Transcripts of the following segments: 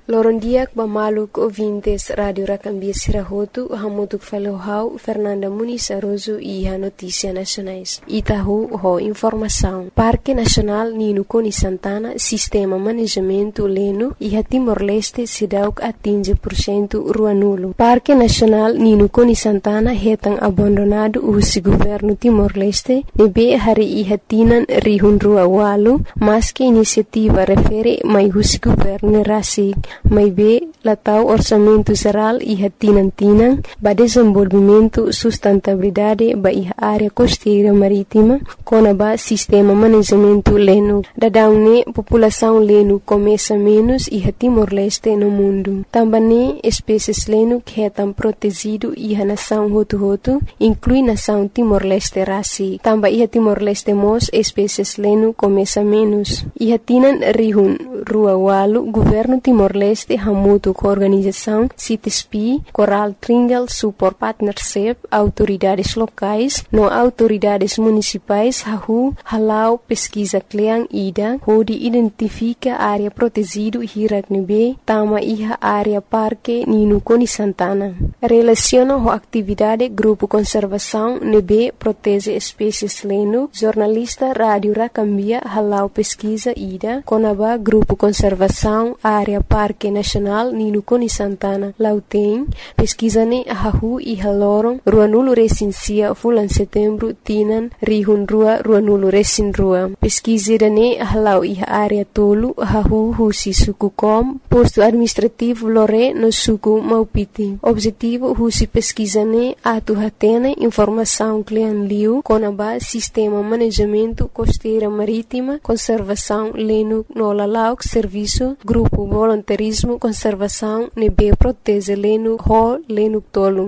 Loron diak bamaluk ouvintes Radio Racambia Sirahotu, hamutuk falohau Fernanda Muniz Aroso e a Notícia Nacionais. Itahu ho informação. Parque Nacional Nino Coni Santana, Sistema Manejamento Leno e a Timor-Leste Sidauk atinge % Ruanulo. Parque Nacional Nino Coni Santana retan abandonado o governo Timor-Leste, nebe hari e hatinan rihun Rua Walu, mas que iniciativa refere mai o governo Rasig, mai be latau orçamento geral e hatinan ba desenvolvimento sustentabilidade ba e área costeira marítima, com a sistema manejamento leno. Dadaune população leno começa menos e Timor-Leste no mundo. Também espécies leno que estão protegido e a nação Hotu, inclui nação Timor-Leste Rasig. Também e Timor-Leste mos espécies leno começa menos. E hatinan rihun Rua Walu, governo Timor-Leste hamutu com organização CITESPI, Coral Tringal Support Partnership, autoridades locais, no autoridades municipais, halau pesquisa kleang ida, onde identifica área protegido Hiraknebe, tama iha área Parque Nino Coni Santana. Relaciona a atividade Grupo Conservação Nebe protege espécies leno, jornalista Rádio Racambia halau pesquisa ida, conaba Grupo Conservação área Parque Nacional Nino Coni Santana. Lauteng pesquisane hahu e haloron Ruanulo Resinsia fulan setembro tinan rihun Ruanulo Resin Rua. Pesquisirane halau e área tolu hahu husi suku kom posto administrativo lore no suku Maupiti. Objetivo husi pesquisane atu hatene informação klian liu conaba sistema manejamento costeira marítima conservação leno no lalauk serviço grupo voluntarismo conservação nebe protege leno ho leno tolu.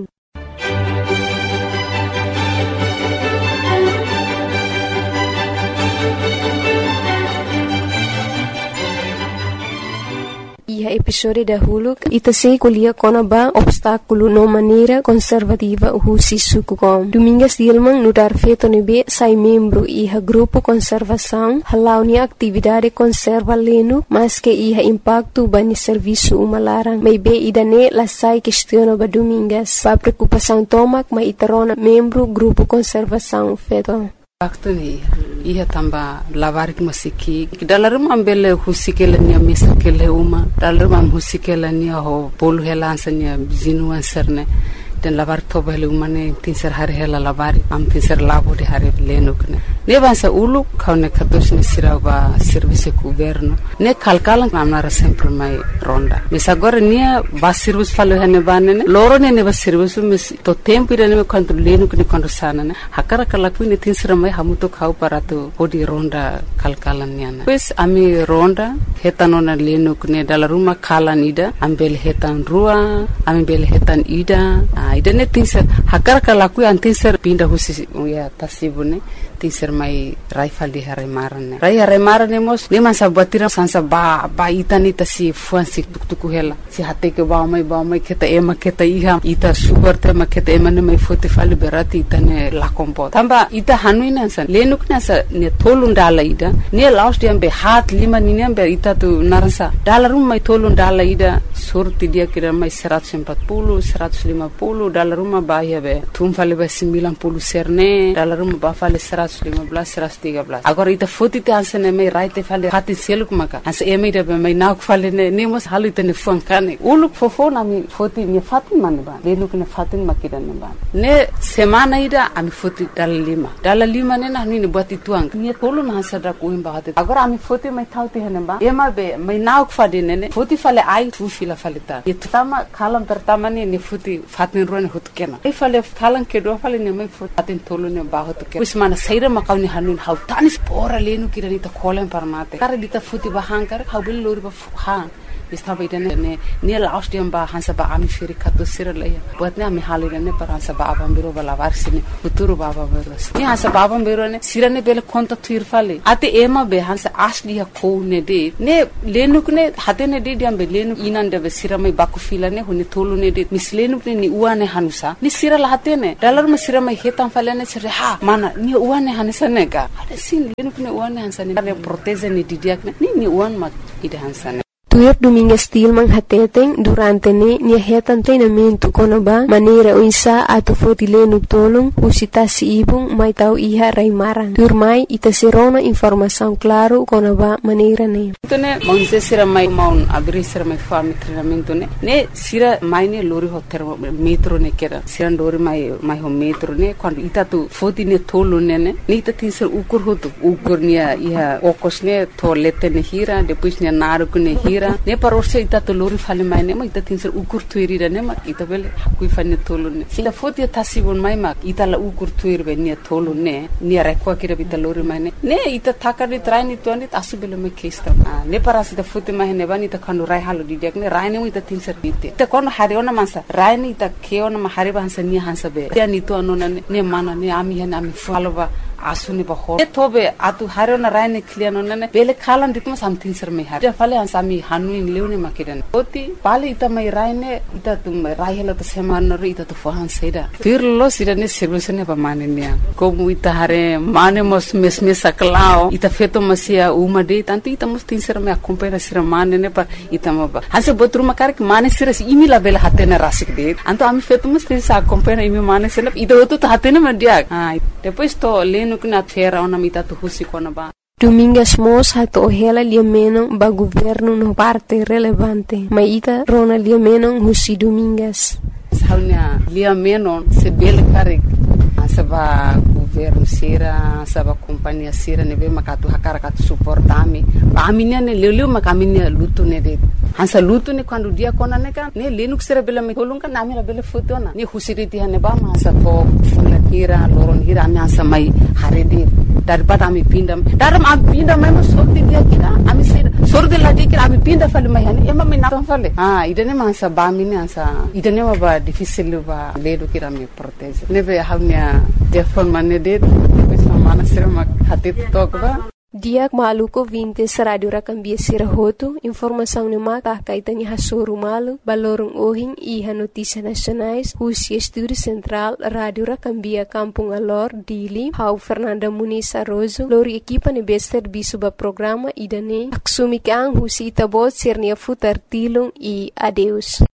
E a episódio da Huluk itase kulia konaba obstáculo no maneira conservativa husi sukukom. Domingas Dilman no dar feito nebe sai membro e a grupo conservação halau ni atividade conserva leno mas que ia impacto bani serviço umalarang may be idane la sai questiona ba domingas ba preocupação tomak ma itarona membro grupo conservação feito. Waktu ni ia tamba lavarik masiki dalam ambele husikela nia misakele uma dalam husikela nia ho polu helansanya zinuan serne dan lavar tobele umane tinser hari hela lavari tinser labo de hari lenukne ne bansa ulu kaune katos ni siraba service governo ne kalkalan amnara sempre mai ronda misagora nia ba service falo hene banene loro ne ba service mis to tempo ire ne kanto lenukne kanto sana ne hakara kala kuine tinser mai hamuto khau paratu odi ronda kalkalan niana pues ami ronda hetanona lenukne dala ruma kalan ida ambel hetan rua ambel hetan ida idane tinser hakara kala ku antinser pinda husi ya tasibune tinser mai raifal di hare marane mos ne mansa batira sansa ba itani tasi fuansi tuktuku hela si hate ke ba mai keta ema keta iha ita sugar te maketa ema ne mai fote fali berati itane la kompo tamba ita hanuina san lenukna sa ne tolun dala ida ne last yambe hat lima ninembe ita tu narasa dalarum mai tolun dala ida surti dia kira mai 140 150 dalaruma bahia be tum fale be 90 serne dalaruma ba fale 115 113 agora ita foto te ansene mai right fale hati seluk maka as eme de mai nak fale ne mos halu te ne fuankane uluk fofona mi foto mi fatin man ba lenuk ne fatin makidan ba ne semana ida ami foto dalalima ne na ni buat ituang ni tolu na sada ko imba hate agora ami foto mai thauti hene ba ema be mai nak fade ne foto fale ai tu fila fale ta itama kalam pertama ni foto fatin rone hutkena ai fale kalan ke do fale ne mai foto fatin tolu ne ba hutkena usmana saira makawni hanun hau tanis pora lenu kirani ta kholen parmate kare dita foto ba hankar hau bil lori ba ha istaba idane ne last ba hansa ba ami firi khato siralaya buatne ami halirane par hansa ba abambiro bala varsine futuro baba beros ni hansa ba abambiro ne sirane bele konta tuirfale ate ema be hansa asli ha ko ne de ne lenuk ne hatene de diambe lenu inande be siramai baku filane hune tolu ne de mislenuk ne ni uane hanusa ni sirala hatene dalar ma siramai hetam falane sire ha mana ni uane hanisa ne ga ade sin lenuk ne uane hansa ne proteze ne didiak ne ni uan ma ide hansa ne Tuir Domingas Tilman hateteng durante nia hetan treinamento konaba maneira o insa ato fotileno tolong usita si ibung mai tau iha raimarang. Tuir mai ita serona informação claro konaba maneira ne. Itu ne mau sira mai mau abrir sira mai fami treinamento ne sira mai ne lori hotel metro ne kera sira lori mai ho metro ne quando ita tu fotine tolo ne ita tinser ukur nia iha okos ne toilette ne hira depois ne naru ne hira ne parorse ita to lori fale mai ne ma ita tinser ukur tuirira ne ma ita bele hakui fane tolo ne sila foti tasibon mai ma ita la ukur tuir be nia tolo ne nia rekwa kira bita lori mai ne ita takari traini to ne asubele me kesta ne parasi ita foti mai ne bani ita kanu rai halu di ne rai ne ita tinser bite ita kono hariona mansa rai ne ita keona ma hariba hansa nia hansa be ya ni to anona ne mana ne ami hene ami faloba asuni ba ho tobe atu hariona rai ne kliano ne bele khalan ditma something sir me har fale hansa mi hanu in leune makidan oti pale ita mai rai ne ita tum rai hela to seman no ita to fahan seda firlo sira ne solution ba mane nia como ita hare mane mos mesme saklao ita feto masia uma de tanto ita mos tin sir me acompanha sira mane ne pa ita ma ba hanse botru makar que mane sira imi la bela hatena rasik de anto ami feto mos tin sa acompanha imi mane sira ita oto to hatena ma dia depois to leno que na terra ona mita to husi kona ba. Domingas Mos hato ohela liamenon ba governo no parte relevante. Maita rona liamenon husi Domingas. Saunya liamenon se bel karik saba governo sira saba companhia sira nebe makatu hakara katu suportami ba aminia ne leleu makaminia lutu ne de hansa lutu ne quando dia kona ne kan ne lenuk sira bela me kolunga na mira bela fotona ne husiriti hane ba ma sa to fula hira loron hira ami hansa mai harede daripada ami pindam daram ami pindam mai sorti dia kira ami sira sordi la dia kira ami pinda fale mai hane ema me na fale idane ma hansa ba mine hansa idane ma ba difficile ba ledo kira me protege nebe havnya telefon mane de mana sira mak hatit tokba Diak maluko vintes Radio Rakambia Sirahoto, informação ne mata kaitani hasoro malu, balorong ohing iha notícia nacionais, Husi Estúdio Central, Radio Rakambia Kampung Alor, Dili, Hau Fernanda Muniz Arrozo, lori equipa ne bester bisuba programa idane, aksumi kang Husi itabot sirnia futar tilong e adeus.